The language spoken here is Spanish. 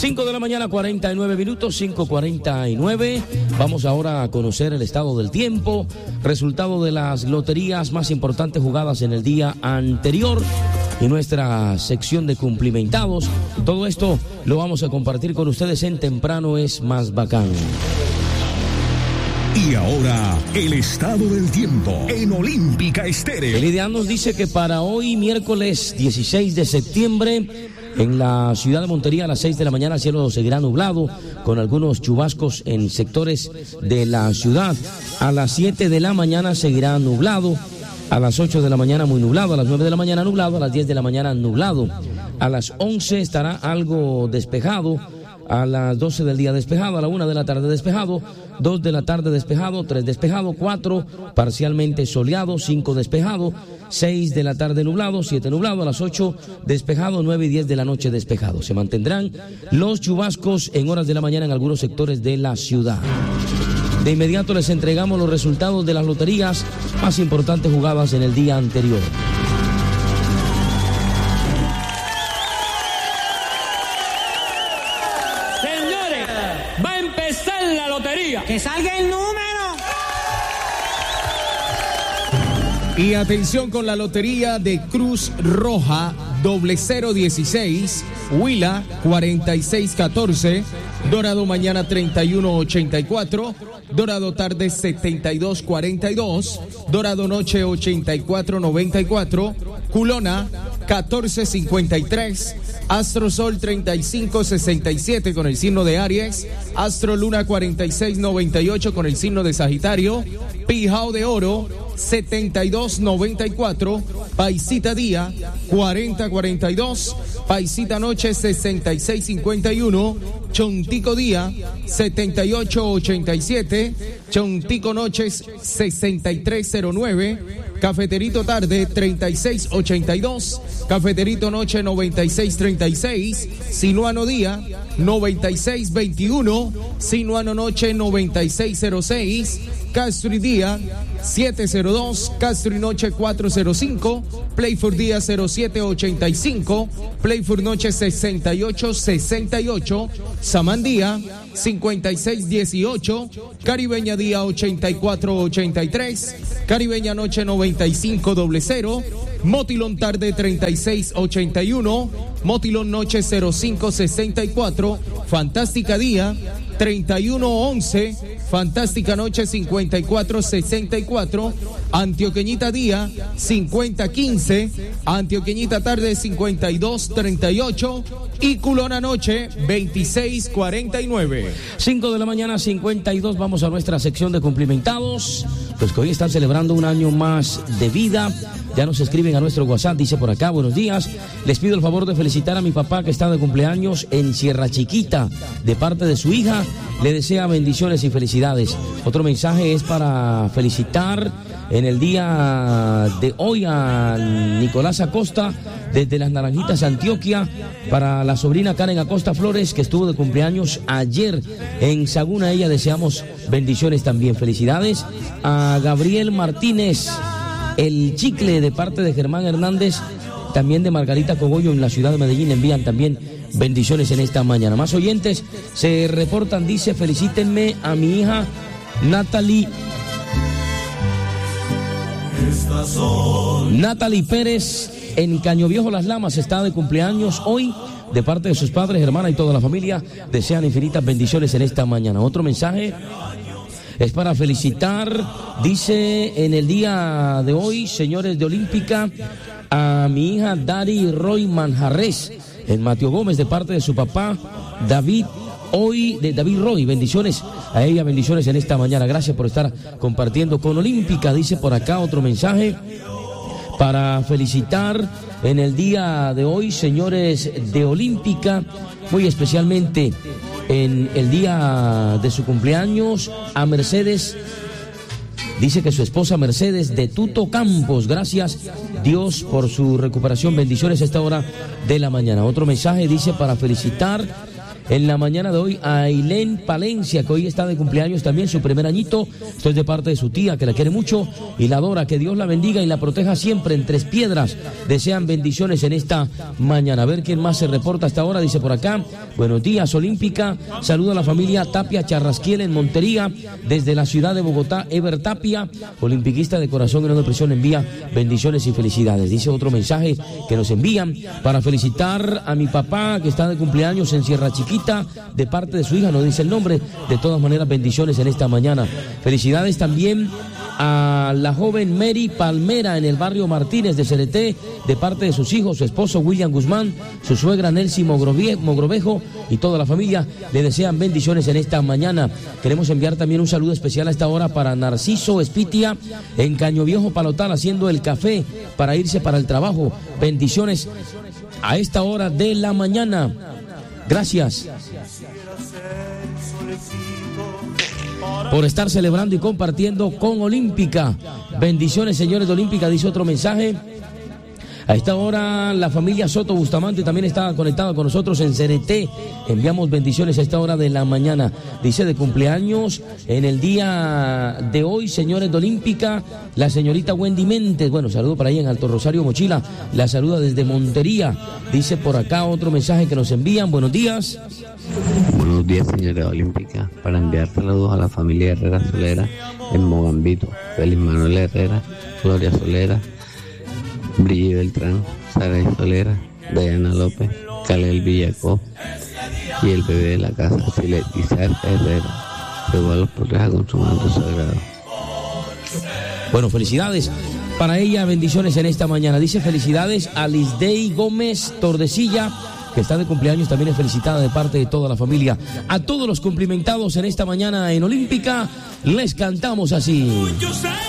5 de la mañana, 49 minutos, 5:49. Vamos ahora a conocer el estado del tiempo, resultado de las loterías más importantes jugadas en el día anterior y nuestra sección de cumplimentados. Todo esto lo vamos a compartir con ustedes en Temprano es Más Bacán. Y ahora, el estado del tiempo en Olímpica Estéreo. El ideal nos dice que para hoy, miércoles 16 de septiembre, en la ciudad de Montería a las 6 de la mañana el cielo seguirá nublado con algunos chubascos en sectores de la ciudad. A las 7 de la mañana seguirá nublado, a las 8 de la mañana muy nublado, a las 9 de la mañana nublado, a las 10 de la mañana nublado. A las 11 estará algo despejado, a las 12 del día despejado, a la 1 de la tarde despejado, 2 de la tarde despejado, 3 despejado, 4 parcialmente soleado, 5 despejado, 6 de la tarde nublado, 7 nublado, a las 8 despejado, 9 y 10 de la noche despejado. Se mantendrán los chubascos en horas de la mañana en algunos sectores de la ciudad. De inmediato les entregamos los resultados de las loterías más importantes jugadas en el día anterior. ¡Que salga el número! Y atención con la lotería de Cruz Roja 0016, Huila 4614, Dorado mañana 3184, Dorado tarde 7242, Dorado noche 8494, Culona 1453, Astro Sol 3567 con el signo de Aries, Astro Luna 4698 con el signo de Sagitario, Pijao de Oro 7294, Paisita Día 4042, Paisita Noche 6651, Chontico Día 7887, Chontico Noches 6309, Cafeterito Tarde 3682, Cafeterito Noche 9636, Sinuano Día 9621, Sinuano Noche 9606, Castro y Día 702, Castro y Noche 405, Playford Día 0785, Playford Noche 6868, Samandía 5618, Caribeña Día 8483, Caribeña Noche 9500, Motilón Tarde 3681, Motilón Noche 0564, Fantástica Día 3111, Fantástica Noche 5464, Antioqueñita Día 5015, Antioqueñita Tarde 5238 y Culona Noche 2649. 5 de la mañana 52, vamos a nuestra sección de cumplimentados, pues que hoy están celebrando un año más de vida. Ya nos escriben a nuestro WhatsApp, dice por acá: buenos días, les pido el favor de felicitar a mi papá que está de cumpleaños en Sierra Chiquita, de parte de su hija, le desea bendiciones y felicidades. Otro mensaje es para felicitar en el día de hoy a Nicolás Acosta, desde Las Naranjitas, Antioquia, para la sobrina Karen Acosta Flores, que estuvo de cumpleaños ayer en Saguna. Ella deseamos bendiciones también. Felicidades a Gabriel Martínez, el Chicle, de parte de Germán Hernández, también de Margarita Cogollo en la ciudad de Medellín. Envían también bendiciones en esta mañana. Más oyentes se reportan, dice: felicítenme a mi hija Natalie Pérez en Caño Viejo Las Lamas, está de cumpleaños hoy, de parte de sus padres, hermana y toda la familia. Desean infinitas bendiciones en esta mañana. Otro mensaje es para felicitar, dice, en el día de hoy, señores de Olímpica, a mi hija Dari Roy Manjarres en Mateo Gómez, de parte de su papá David Roy. Bendiciones a ella, bendiciones en esta mañana. Gracias por estar compartiendo con Olímpica. Dice por acá otro mensaje para felicitar en el día de hoy, señores de Olímpica, muy especialmente en el día de su cumpleaños, a Mercedes. Dice que su esposa Mercedes de Tuto Campos. Gracias Dios por su recuperación. Bendiciones a esta hora de la mañana. Otro mensaje dice para felicitar en la mañana de hoy a Ailén Palencia, que hoy está de cumpleaños también, su primer añito. Esto es de parte de su tía, que la quiere mucho y la adora. Que Dios la bendiga y la proteja siempre en Tres Piedras. Desean bendiciones en esta mañana. A ver quién más se reporta hasta ahora. Dice por acá, buenos días, Olímpica. Saludo a la familia Tapia Charrasquiel en Montería, desde la ciudad de Bogotá. Ever Tapia, olimpiquista de corazón y no de presión, envía bendiciones y felicidades. Dice otro mensaje que nos envían para felicitar a mi papá, que está de cumpleaños en Sierra Chiquita, de parte de su hija, no dice el nombre. De todas maneras, bendiciones en esta mañana. Felicidades también a la joven Mary Palmera en el barrio Martínez de Cereté, de parte de sus hijos, su esposo William Guzmán, su suegra Nelcy Mogrovejo y toda la familia. Le desean bendiciones en esta mañana. Queremos enviar también un saludo especial a esta hora para Narciso Espitia en Caño Viejo Palotal, haciendo el café para irse para el trabajo. Bendiciones a esta hora de la mañana. Gracias por estar celebrando y compartiendo con Olímpica. Bendiciones, señores de Olímpica, dice otro mensaje. A esta hora la familia Soto Bustamante también está conectada con nosotros en CNT. Enviamos bendiciones a esta hora de la mañana. Dice de cumpleaños en el día de hoy, señores de Olímpica, la señorita Wendy Méndez. Bueno, saludo para ahí en Alto Rosario Mochila. La saluda desde Montería. Dice por acá otro mensaje que nos envían. Buenos días. Buenos días, señora Olímpica. Para enviar saludos a la familia Herrera Solera en Mogambito. Félix Manuel Herrera, Gloria Solera, Brigitte Beltrán, Saray Solera, Diana López, Calel Villacó y el bebé de la casa, Isaac Herrera. Luego los proteja con su manto sagrado. Bueno, felicidades para ella, bendiciones en esta mañana. Dice felicidades a Lisdey Gómez Tordesilla, que está de cumpleaños, también es felicitada de parte de toda la familia. A todos los cumplimentados en esta mañana en Olímpica, les cantamos así.